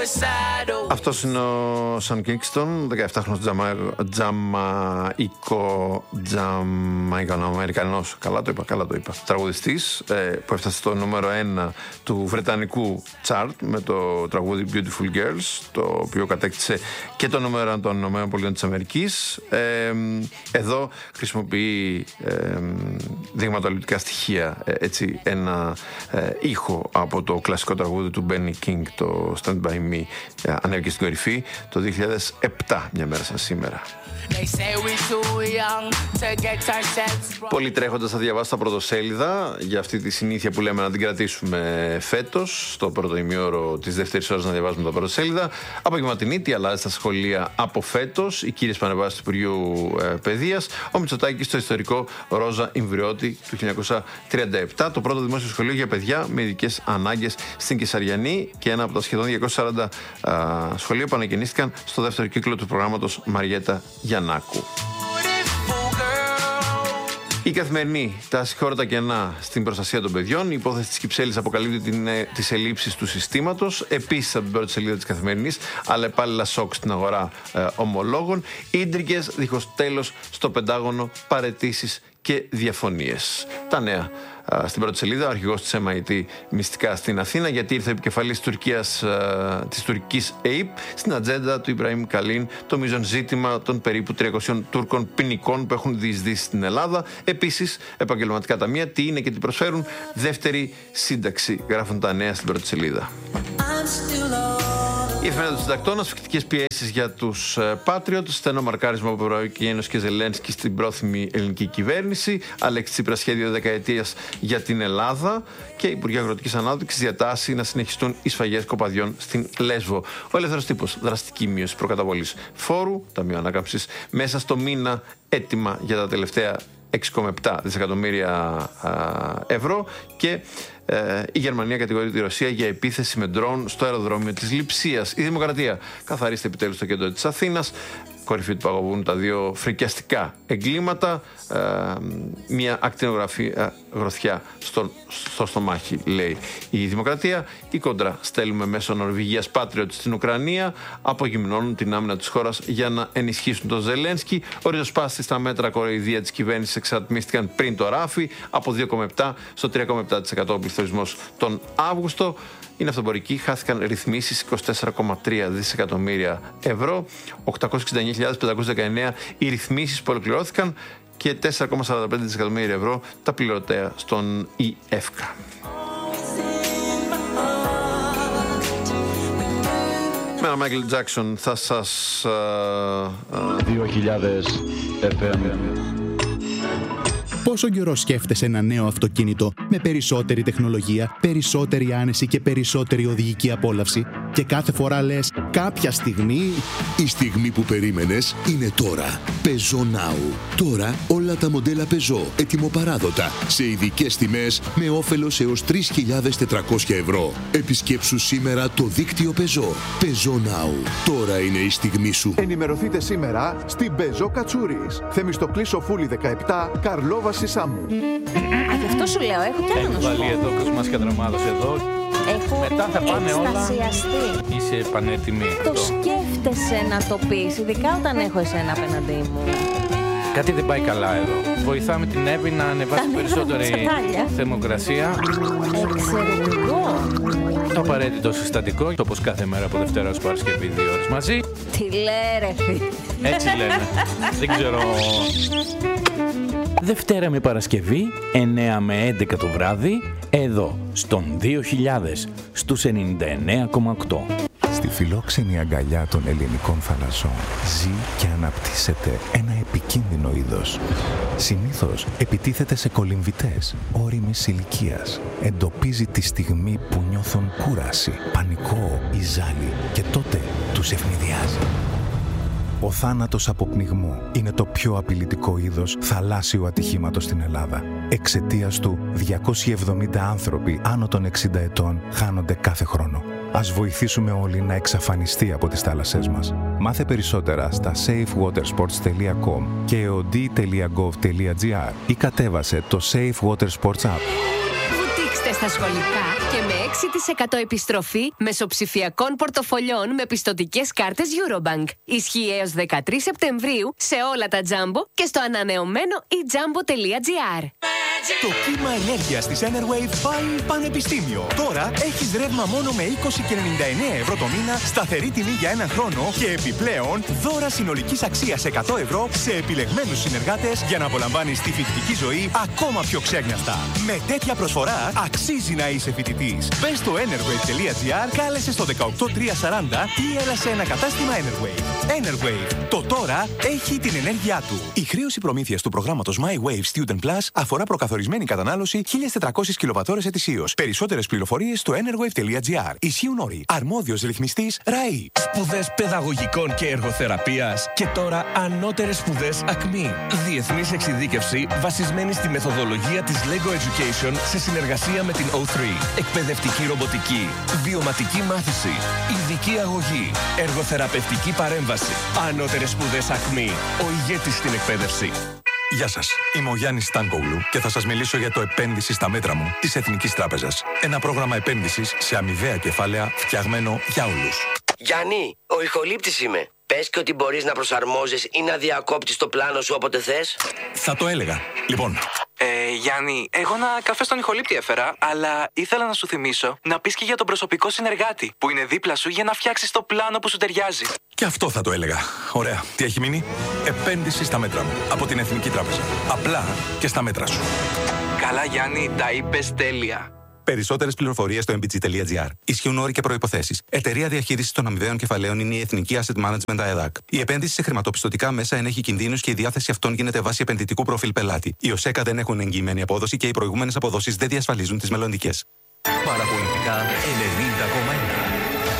Αυτός είναι ο Σαν Κίνγκστον, 17χρονος Τζαμαϊκοαμερικανός, καλά το είπα, τραγουδιστής, που έφτασε στο νούμερο 1 του βρετανικού chart με το τραγούδι Beautiful Girls, το οποίο κατέκτησε και το νούμερο 1 των ΗΠΑ. Εδώ χρησιμοποιεί δειγματοληπτικά στοιχεία, έτσι, ένα ήχο από το κλασικό τραγούδι του Benny King, το Stand By Me, ανέβηκε στην κορυφή το 2007, μια μέρα σαν σήμερα. Πολύ τρέχοντας θα διαβάσω τα πρωτοσέλιδα για αυτή τη συνήθεια που λέμε να την κρατήσουμε φέτος, στο πρώτο ημίωρο της δεύτερης ώρας να διαβάζουμε τα πρωτοσέλιδα. Απογευματινή, τι αλλάζει στα σχολεία από φέτος, οι κύριες πανεβάσεις του Υπουργείου Παιδείας, ο Μητσοτάκης στο ιστορικό Ρόζα Ιμβριώτη του 1937, το πρώτο δημόσιο σχολείο για παιδιά με ειδικές ανάγκες στην Κεσαριανή και ένα από τα σχεδόν 240 σχολεία που ανακαινίστηκαν στο δεύτερο κύκλο του προγράμματος Μαριέτα Γιαννάκου. Η Καθημερινή, τα ασυγχώρητα κενά στην προστασία των παιδιών. Η υπόθεση της Κυψέλης αποκαλύπτει τις ελλείψεις του συστήματος. Επίσης από την πρώτη σελίδα της Καθημερινής, αλλά επάλληλα σοκ στην αγορά ομολόγων. Ίντρικες δίχως τέλος στο Πεντάγωνο, παραιτήσεις και διαφωνίες. Τα νέα στην πρώτη σελίδα, ο αρχηγός της MIT μυστικά στην Αθήνα, γιατί ήρθε επικεφαλής της τουρκικής ΕΙΠ, στην ατζέντα του Ιμπραήμ Καλίν το μείζον ζήτημα των περίπου 300 Τούρκων ποινικών που έχουν διεισδύσει στην Ελλάδα. Επίσης, επαγγελματικά ταμεία, τι είναι και τι προσφέρουν. Δεύτερη σύνταξη, γράφουν τα νέα στην πρώτη σελίδα. Η Εφημερίδα των Συντακτών, ασφυκτικές πιέσεις για τους Patriots, στενό μαρκάρισμα από Ευρωπαϊκή Ένωση και Ζελένσκι στην πρόθυμη ελληνική κυβέρνηση, Αλέξη Τσίπρα σχέδιο δεκαετίας για την Ελλάδα και η Υπουργεία Αγροτικής Ανάπτυξης διατάσσει να συνεχιστούν οι σφαγές κοπαδιών στην Λέσβο. Ο Ελεύθερος Τύπος, δραστική μείωση προκαταβολής φόρου, Ταμείο Ανάκαμψης μέσα στο μήνα, έτοιμα για τα τελευταία 6,7 δισεκατομμύρια ευρώ και η Γερμανία κατηγορεί τη Ρωσία για επίθεση με ντρόουν στο αεροδρόμιο της Λειψίας. Η Δημοκρατία, καθαρίστε επιτέλους το κέντρο της Αθήνας. Κορυφή του παγωβούν τα δύο φρικιαστικά εγκλήματα. Μια ακτινογραφία γροθιά στο στομάχι, λέει η Δημοκρατία. Η κόντρα, στέλνουμε μέσω Νορβηγίας Patriots στην Ουκρανία. Απογυμνώνουν την άμυνα της χώρας για να ενισχύσουν τον Ζελένσκι. Ο ριζοσπάστης στα μέτρα κοροϊδία της κυβέρνησης εξατμίστηκαν πριν το ράφι. Από 2,7 στο 3,7% ο πληθωρισμός τον Αύγουστο. Είναι αυτομπορικοί, χάθηκαν ρυθμίσεις 24,3 δισεκατομμύρια ευρώ, 869.519 οι ρυθμίσεις που ολοκληρώθηκαν και 4,45 δισεκατομμύρια ευρώ τα πληρωτέα στον ΙΕΦΚΑ. Με ένα Μάικλ Τζάκσον θα σας... 2000 FM. Πόσο καιρό σκέφτεσαι ένα νέο αυτοκίνητο με περισσότερη τεχνολογία, περισσότερη άνεση και περισσότερη οδηγική απόλαυση και κάθε φορά λες κάποια στιγμή... Η στιγμή που περίμενες είναι τώρα. Peugeot Now. Τώρα όλα τα μοντέλα Peugeot ετοιμοπαράδοτα σε ειδικές τιμές με όφελος έως 3.400 ευρώ. Επισκέψου σήμερα το δίκτυο Peugeot. Peugeot Now. Τώρα είναι η στιγμή σου. Ενημερωθείτε σήμερα στην Peugeot Κατσούρης. Θεμιστοκλή Σοφούλη 17, Καρλόβαση Σάμου. Γι' αυτό σου λέω, έχω κι άλλο να σου πω. Βάλει εδώ, Κοσμάς και Αδραμάδος εδώ. Έχω μετά θα πάνε εκστασιαστεί. Όλα. Είσαι πανέτοιμη. Το σκέφτεσαι να το πεις, ειδικά όταν έχω εσένα απέναντί μου. Κάτι δεν πάει καλά εδώ. Βοηθάμε την Εύη να ανεβάσει περισσότερη θερμοκρασία. Εξαιρετικό. Το απαραίτητο συστατικό, όπως κάθε μέρα από Δευτέρα ως Παρασκευή 2 ώρες μαζί. Τι λέει ρε φίλε. Έτσι λένε. Δεν ξέρω. Δευτέρα με Παρασκευή, 9 με 11 το βράδυ, εδώ, στον 2000, στους 99,8. Στη φιλόξενη αγκαλιά των ελληνικών θαλασσών ζει και αναπτύσσεται ένα επικίνδυνο είδος. Συνήθως επιτίθεται σε κολυμβητές όριμης ηλικίας. Εντοπίζει τη στιγμή που νιώθουν κούραση, πανικό ή ζάλι και τότε τους ευνηδιάζει. Ο θάνατος από πνιγμό είναι το πιο απειλητικό είδος θαλάσσιου ατυχήματος στην Ελλάδα. Εξαιτίας του, 270 άνθρωποι άνω των 60 ετών χάνονται κάθε χρόνο. Ας βοηθήσουμε όλοι να εξαφανιστεί από τις θάλασσές μας. Μάθε περισσότερα στα safewatersports.com και eod.gov.gr ή κατέβασε το Safe Water Sports App. Βουτήξτε στα σχολικά. Και με 6% επιστροφή μεσοψηφιακών πορτοφολιών με πιστωτικές κάρτες Eurobank. Ισχύει έως 13 Σεπτεμβρίου σε όλα τα Jumbo και στο ανανεωμένο ejumbo.gr. Το κύμα ενέργειας της Enerwave πάει πανεπιστήμιο. Τώρα έχεις ρεύμα μόνο με 20 και 99 ευρώ το μήνα, σταθερή τιμή για έναν χρόνο και επιπλέον δώρα συνολικής αξίας 100 ευρώ σε επιλεγμένους συνεργάτες για να απολαμβάνεις τη φοιτητική ζωή ακόμα πιο ξέγνιαστα. Με τέτοια προσφορά αξίζει να είσαι φοιτητής. Μπες στο enerwave.gr, κάλεσε στο 18340 ή έλα σε ένα κατάστημα Enerwave. Enerwave. Το τώρα έχει την ενέργειά του. Η χρέωση προμήθειας του προγράμματος My Wave Student Plus αφορά προκαθορισμένη κατανάλωση 1.400 κιλοβατώρες ετησίως. Περισσότερες πληροφορίες στο enerwave.gr. Ισχύουν όροι. Αρμόδιος ρυθμιστής ΡΑΗ. Σπουδές παιδαγωγικών και εργοθεραπείας και τώρα ανώτερες σπουδές ΑΚΜΗ. Διεθνής εξειδίκευση βασισμένη στη μεθοδολογία της LEGO Education σε συνεργασία με την O3. Εκπαιδευτική ρομποτική, βιωματική μάθηση, ειδική αγωγή, εργοθεραπευτική παρέμβαση. Ανώτερες σπουδές ΑΚΜΗ. Ο ηγέτης στην εκπαίδευση. Γεια σας, είμαι ο Γιάννης Στάνκογλου και θα σας μιλήσω για το επένδυση στα μέτρα μου της Εθνικής Τράπεζας. Ένα πρόγραμμα επένδυσης σε αμοιβαία κεφάλαια φτιαγμένο για όλους. Γιάννη, ο ηχολήπτης είμαι. Πες και ότι μπορείς να προσαρμόζεις ή να διακόπτεις το πλάνο σου όποτε θες. Θα το έλεγα. Λοιπόν. Γιάννη, εγώ ένα καφέ στον ηχολήπτη έφερα, αλλά ήθελα να σου θυμίσω να πεις και για τον προσωπικό συνεργάτη που είναι δίπλα σου για να φτιάξεις το πλάνο που σου ταιριάζει. Και αυτό θα το έλεγα. Ωραία. Τι έχει μείνει? Επένδυση στα μέτρα μου από την Εθνική Τράπεζα. Απλά και στα μέτρα σου. Καλά, Γιάννη, τα είπες τέλεια. Περισσότερες πληροφορίες στο mbg.gr. Ισχύουν όροι και προϋποθέσεις. Εταιρεία διαχείρισης των αμοιβαίων κεφαλαίων είναι η Εθνική Asset Management ΑΕΔΑΚ. Η επένδυση σε χρηματοπιστωτικά μέσα ενέχει κινδύνους και η διάθεση αυτών γίνεται βάσει επενδυτικού προφίλ πελάτη. Οι ΟΣΕΚΑ δεν έχουν εγγυημένη απόδοση και οι προηγούμενες αποδόσεις δεν διασφαλίζουν τις μελλοντικές. Παραπολιτικά 90,1.